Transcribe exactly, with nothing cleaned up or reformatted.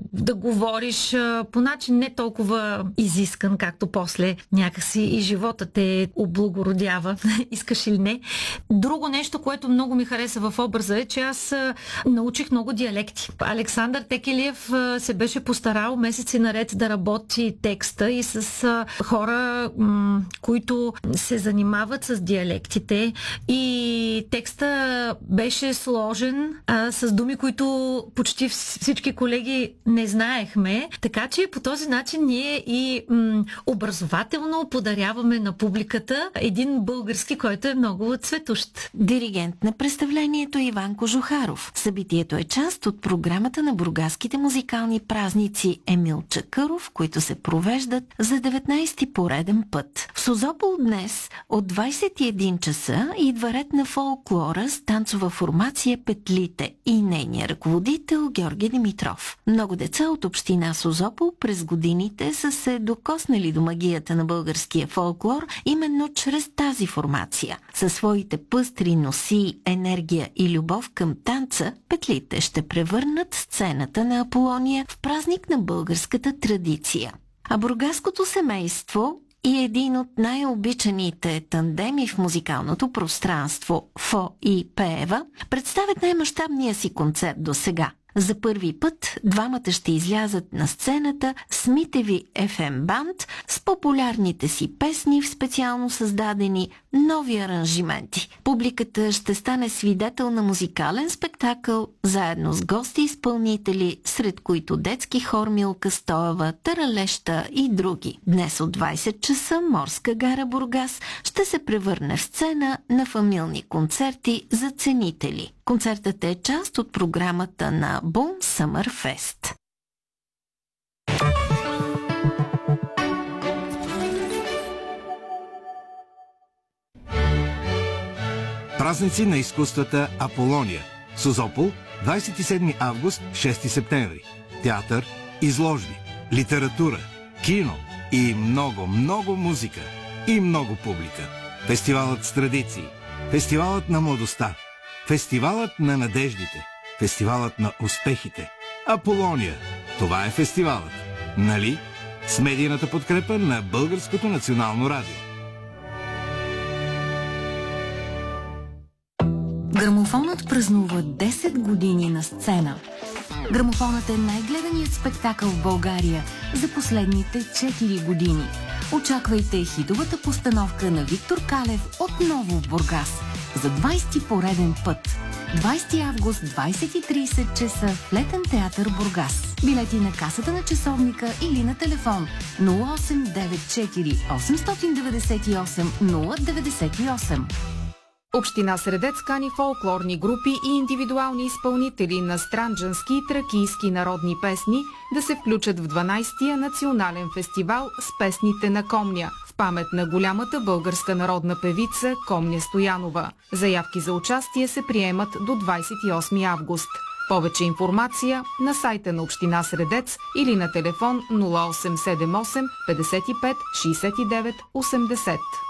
да говориш а, по начин не толкова изискан, както после някакси и живота те облагородява, искаш или не. Друго нещо, което много ми хареса в образа е, че аз а, научих много диалекти. Александър Текелиев а, се беше постарал месеци наред да работи текста и с а, хора, м- които се занимават с диалектите, и текста беше сложен а, с думи, които почти всички колеги не знаехме, така че по този начин ние и м- образователно подаряваме на публиката един български, който е много цветущ. Диригент на представлението Иван Кожухаров. Събитието е част от програмата на бургаските музикални празници Емил Чакъров, които се провеждат за деветнайсети пореден път. В Созопол днес от двайсет и един часа идва ред на фолклора с танцова формация Петлите и нейния ръководител Георги Димитров. Много деца от община Созопол през годините са се докоснали до магията на българския фолклор именно чрез тази формация. Със своите пъстри носи, енергия и любов към танца, Петлите ще превърнат сцената на Аполония в празник на българската традиция. А бургаското семейство и един от най-обичаните тандеми в музикалното пространство Фо и Пеева представят най-мащабния си концерт до сега. За първи път двамата ще излязат на сцената с Митеви еф ем Band с популярните си песни в специално създадени нови аранжименти. Публиката ще стане свидетел на музикален спектакъл заедно с гости-изпълнители, сред които детски хор Милка Стоева, Таралеща и други. Днес от двайсет часа Морска гара Бургас ще се превърне в сцена на фамилни концерти за ценители. Концертът е част от програмата на Boom Summer Fest. Празници на изкуствата Аполония. Созопол, двайсет и седми август – шести септември. Театър, изложби, литература, кино и много, много музика. И много публика. Фестивалът с традиции. Фестивалът на младостта. Фестивалът на надеждите. Фестивалът на успехите. Аполония. Това е фестивалът. Нали? С медийната подкрепа на Българското национално радио. Грамофонът празнува десет години на сцена. Грамофонът е най-гледаният спектакъл в България за последните четири години. Очаквайте хитовата постановка на Виктор Калев отново в Бургас за двайсети пореден път. двайсети август, двайсет и трийсет часа в Летен театър Бургас. Билети на касата на часовника или на телефон нула осем деветдесет и четири осемстотин деветдесет и осем нула деветдесет и осем. Община Средец кани фолклорни групи и индивидуални изпълнители на странджански и тракийски народни песни да се включат в дванайсетия национален фестивал с песните на Комня в памет на голямата българска народна певица Комня Стоянова. Заявки за участие се приемат до двайсет и осми август. Повече информация на сайта на Община Средец или на телефон нула осем седем осем петдесет и пет шейсет и девет осемдесет.